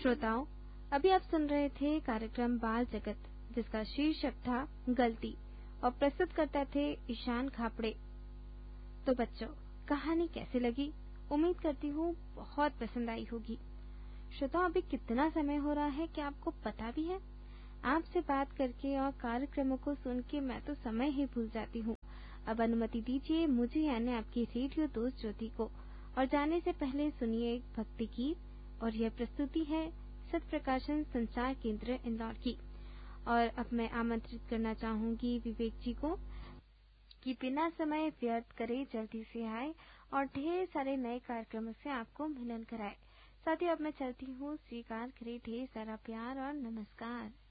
श्रोताओं, अभी आप सुन रहे थे कार्यक्रम बाल जगत, जिसका शीर्षक था गलती, और प्रस्तुत करता थे ईशान खापड़े। तो बच्चों, कहानी कैसी लगी? उम्मीद करती हूँ बहुत पसंद आई होगी। श्रोताओं, अभी कितना समय हो रहा है क्या आपको पता भी है? आपसे बात करके और कार्यक्रमों को सुन के मैं तो समय ही भूल जाती हूँ। अब अनुमति दीजिए मुझे यानी आपकी रेडियो दोस्त ज्योति को, और जाने से पहले सुनिए एक भक्ति गीत, और यह प्रस्तुति है सत्प्रकाशन संचार केंद्र इंदौर की। और अब मैं आमंत्रित करना चाहूंगी विवेक जी को कि बिना समय व्यर्थ करे जल्दी से आए और ढेर सारे नए कार्यक्रमों से आपको मिलन कराए। साथ ही अब मैं चलती हूँ, स्वीकार करे ढेर सारा प्यार और नमस्कार।